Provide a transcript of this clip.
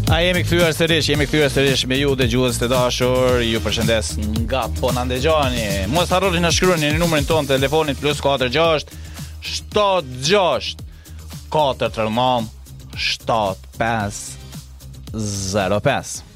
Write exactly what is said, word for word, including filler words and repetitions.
A jemi kthyer sërish, jemi kthyer sërish me ju dëgjues të dashur. Ju përshëndes nga po na ndëgjoni. Mos harroni na shkruani në numrin ton të telefonit plus katër gjashtë shtat gjashtë katër tre nënt shtat pesë zero pesë.